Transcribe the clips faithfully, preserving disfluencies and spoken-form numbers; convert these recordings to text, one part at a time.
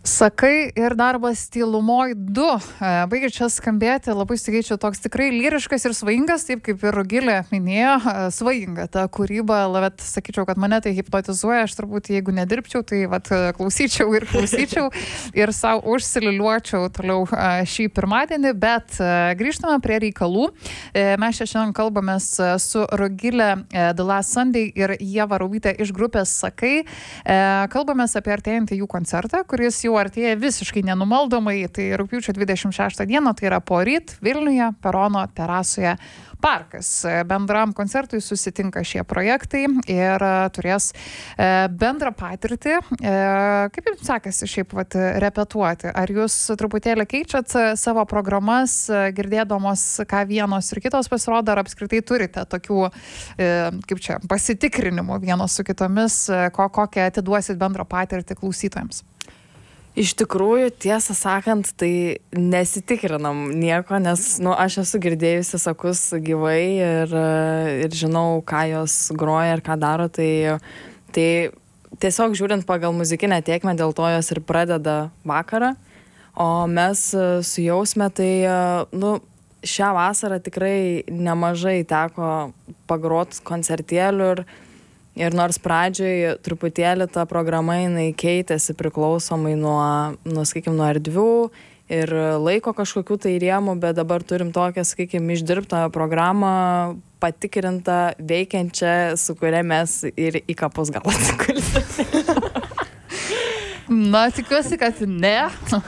Sakai ir darbas tylumoj du. Baigia čia skambėti, labai sakyčiau, toks tikrai lyriškas ir svajingas, taip kaip ir Rugilė minėjo, svajinga ta kūryba, bet sakyčiau, kad mane tai hipnotizuoja, aš turbūt jeigu nedirbčiau, tai vat, klausyčiau ir klausyčiau ir savo užsililiuočiau toliau šį pirmadienį, bet grįžtame prie reikalų. Mes čia šiandien kalbamės su Rugilė The Last Sunday ir Ieva Raubytė iš grupės Sakai. Kalbamės apie artėjantį jų koncertą, kuris jau artėja visiškai nenumaldomai, tai rugpjūčio dvidešimt šeštą dieną, tai yra poryt Vilniuje, Perono terasoje parkas. Bendram koncertui susitinka šie projektai ir turės bendrą patirtį. Kaip jums sekasi šiaip vat, repetuoti? Ar jūs truputėlį keičiat savo programas, girdėdamos, ką vienos ir kitos pasirodo, ar apskritai turite tokių, kaip čia, pasitikrinimų vienos su kitomis, ko, kokią atiduosit bendrą patirtį klausytojams? Iš tikrųjų, tiesą sakant, tai nesitikrinam nieko, nes nu, aš esu girdėjusi Sakus gyvai ir, ir žinau, ką jos groja ir ką daro, tai, tai tiesiog žiūrint pagal muzikinę tėkmę, dėl to jos ir pradeda vakarą, o mes su Jausme, tai nu, šią vasarą tikrai nemažai teko pagrot koncertėlių ir Ir nors pradžioj truputėlį ta programa jinai keitėsi priklausomai nuo, nuo, sakykim, nuo erdvių ir laiko kažkokių tai rėmų, bet dabar turim tokią, sakykim, išdirbtą programą, patikrintą, veikiančią, su kuria mes ir į kapus gal atsikulsime. Na, tikiuosi, kad ne.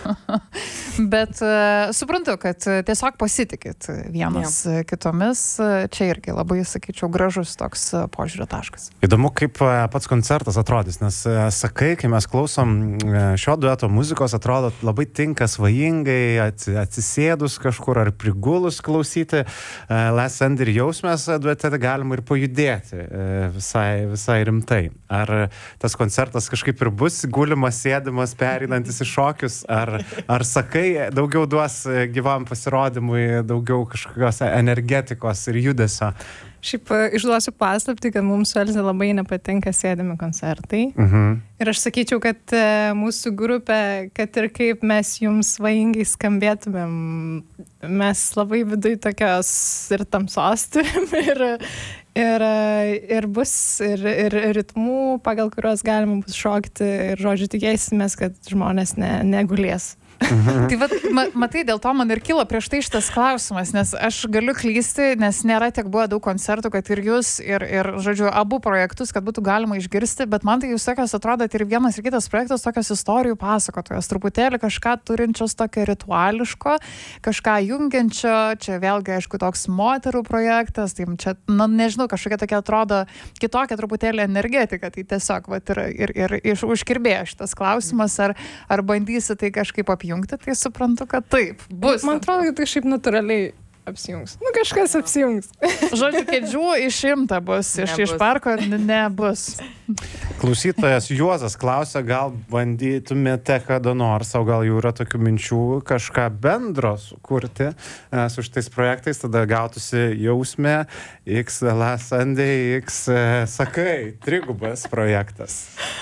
Bet uh, suprantu, kad tiesiog pasitikit vienas ja. kitomis. Čia irgi labai, sakyčiau, gražus toks požiūrio taškas. Įdomu, kaip pats koncertas atrodys, nes Sakai, kai mes klausom šio dueto muzikos, atrodo labai tinka svajingai, atsisėdus kažkur ar prigulus klausyti. Last Sunday ir Jausmės duete galima ir pajudėti visai, visai rimtai. Ar tas koncertas kažkaip ir bus gulimas, sėdimas, pereinantis į šokius, ar, ar Sakai daugiau duos gyvam pasirodymui, daugiau kažkokios energetikos ir judesio? Šiaip išduosiu paslaptį, kad mums su Elze labai nepatinka sėdimi koncertai. Mhm. Ir aš sakyčiau, kad mūsų grupė, kad ir kaip mes jums svajingai skambėtumėm, mes labai viduj tokios ir tamsos turim, ir, ir, ir bus ir, ir ritmų, pagal kuriuos galima bus šokti. Ir žodžiu, tikėsimės, kad žmonės ne, negulės. Mhm. Tai vat, ma, matai, dėl to man ir kilo prieš tai šitas klausimas, nes aš galiu klysti, nes nėra tiek buvo daug koncertų, kad ir jūs, ir, ir žodžiu, abu projektus, kad būtų galima išgirsti, bet man tai jūs tokios atrodo ir vienas ir kitas projektas tokios istorijų pasakotojas, truputėlį kažką turinčios tokio rituališko, kažką jungiančio, čia vėlgi, aišku, toks moterų projektas, tai čia, na, nežinau, kažkokia tokia atrodo kitokia truputėlį energetika, tai tiesiog, vat, ir, ir, ir, ir užkirbėjo šitas klausimas, ar, ar bandysi tai kažkaip apjungti. Jungti, tai suprantu, kad taip bus. Man atrodo, kad tai šiaip natūraliai apsijungs. Nu, kažkas apsijungs. Žodžiu, kėdžių išimta bus, iš, iš parko nebus. Klausytojas Juozas klausia, gal bandytumėte kada nors, o gal jau yra tokių minčių kažką bendro sukurti e, su šitais projektais, tada gautųsi Jausmė, X Last Sunday, X e, Sakai, trigubas projektas.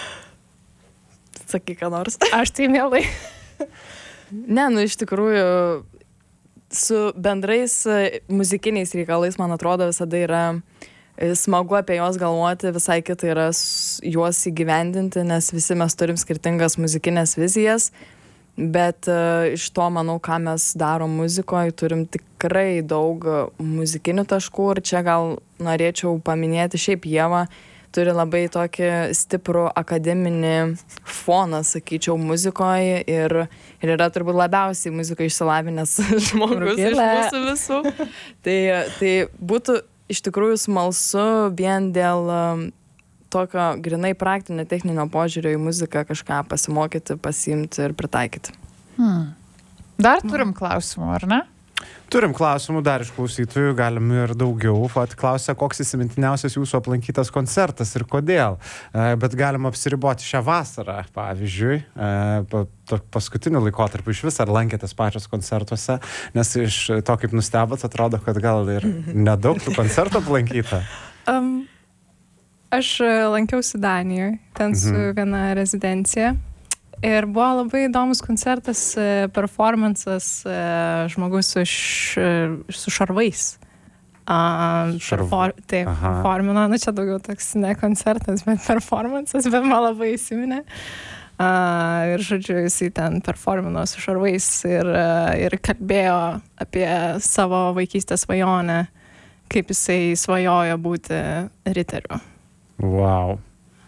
Sakyk, ką nors. Aš tai mielai. Ne, nu iš tikrųjų su bendrais muzikiniais reikalais, man atrodo, visada yra smagu apie juos galvoti, visai kita yra juos įgyvendinti, nes visi mes turim skirtingas muzikinės vizijas, bet iš to, manau, ką mes darom muzikoje, turim tikrai daug muzikinių taškų ir čia gal norėčiau paminėti šiaip Ievą, turi labai tokį stiprų akademinį foną, sakyčiau, muzikoje ir, ir yra turbūt labiausiai muzikoje išsilavinęs žmogus iš mūsų visų. Tai, tai būtų iš tikrųjų smalsu vien dėl um, tokio grinai praktinio techninio požiūrio į muziką kažką pasimokyti, pasiimti ir pritaikyti. Hmm. Dar turim klausimų, ar ne? Turim klausimų dar iš klausytojų, galim ir daugiau. Vat klausia, koks įsimintiniausias jūsų aplankytas koncertas ir kodėl. E, bet galim apsiriboti šią vasarą, pavyzdžiui, e, paskutiniu laikotarpiu iš vis ar lankėtės pačios koncertuose, nes iš to, kaip nustebot, atrodo, kad gal ir nedaug tų koncertų aplankyta. Um, aš lankiausi Danijoje, ten su viena rezidencija. Ir buvo labai įdomus koncertas, e, performances e, žmogus su, š, su šarvais. A, Šarv- perfor, taip, Aha. performino, nu čia daugiau toks ne koncertas, bet performances, bet man labai įsiminė. A, ir žodžiu, jisai ten performino su šarvais ir, e, ir kalbėjo apie savo vaikystės svajonę, kaip jisai svajojo būti riteriu. Wow.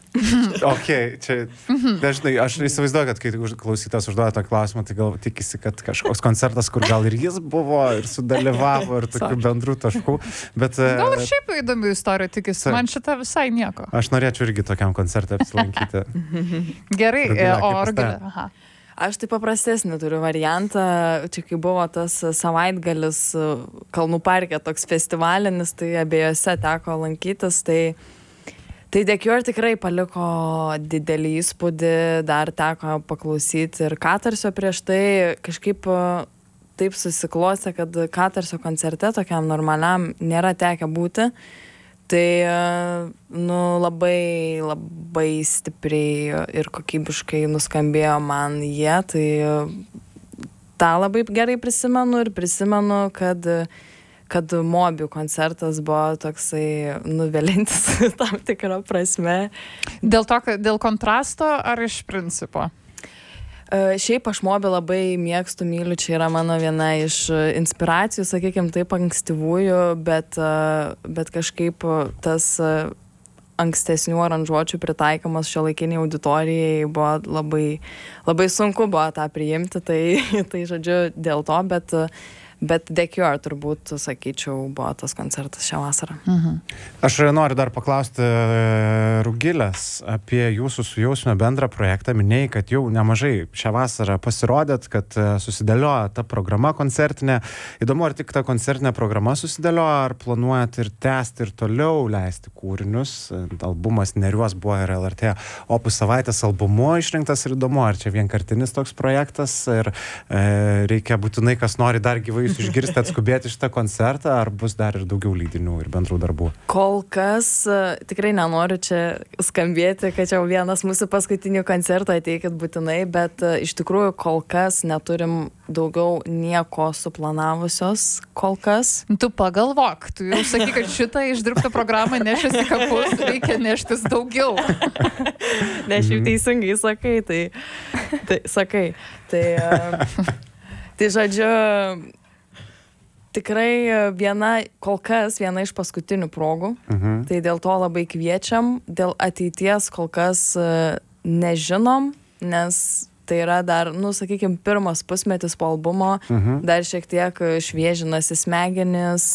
Ok, čia, dažnai, aš įsivaizduoju, kad kai už- klausytas užduoja tą klausimą, tai gal tikisi, kad kažkoks koncertas, kur gal ir jis buvo, ir sudalyvavo, ir tokių bendrų taškų, bet... Gal ir e, šiaip įdomių istorijų tikisi, Taip. man šita visai nieko. Aš norėčiau irgi tokiam koncerte apsilankyti. Gerai, Rugilė, e, kaip o pas Rugilė, tave? aha. Aš tai paprastesnį turiu variantą, čia kai buvo tas savaitgalis Kalnų parke, toks festivalinis, tai abiejose teko lankytis, tai Tai The Cure tikrai paliko didelį įspūdį, dar teko paklausyti ir Katarsio prieš tai, kažkaip e, taip susiklostė, kad Katarsio koncerte tokiam normaliam nėra tekę būti, tai e, nu, labai, labai stipriai ir kokybiškai nuskambėjo man jie, tai e, tą labai gerai prisimenu ir prisimenu, kad kad Mobių koncertas buvo toksai nuvilintis tam tikrą prasme. Dėl to, kad dėl kontrasto ar iš principo? E, Šiaip aš Mobių labai mėgstu, myliu, čia yra mano viena iš e, inspiracijų, sakykime, taip ankstyvųjų, bet, e, bet kažkaip tas e, ankstesnių aranžuočių pritaikymas šiuolaikiniai auditorijai buvo labai, labai sunku buvo tą priimti, tai, tai žodžiu dėl to, bet Bet The Cure turbūt, sakyčiau, buvo tas koncertas šią vasarą. Mhm. Aš noriu dar paklausti Rugilės apie jūsų su Jausme bendrą projektą. Minėjai, kad jau nemažai šią vasarą pasirodėt, kad susidėlioja ta programa koncertinė. Įdomu, ar tik ta koncertinė programa susidėlioja, ar planuojat ir tęsti ir toliau leisti kūrinius. Albumas Neriuos buvo ir L R T Opus savaitės albumu išrinktas ir įdomu, ar čia vienkartinis toks projektas ir e, reikia būtinai, kas nori dar gyvai jūs išgirsti, atskubėti šitą koncertą, ar bus dar ir daugiau leidinių ir bendrų darbų? Kol kas tikrai nenoriu čia skambėti, kad čia vienas mūsų paskutinių koncertų, ateikit būtinai, bet iš tikrųjų kol kas neturim daugiau nieko suplanavusios, kol kas. Tu pagalvok, tu jau sakai, kad šitą išdirbtą programą nešęs į kapus, reikia neštis daugiau. Ne, šiaip teisingai sakai, tai, tai sakai. Tai, tai žodžiu, tikrai viena, kol kas viena iš paskutinių progų, Mhm. tai dėl to labai kviečiam, dėl ateities kol kas nežinom, nes tai yra dar, nu, sakykime, pirmas pusmetis po albumo, Mhm. dar šiek tiek šviežinasi smegenis,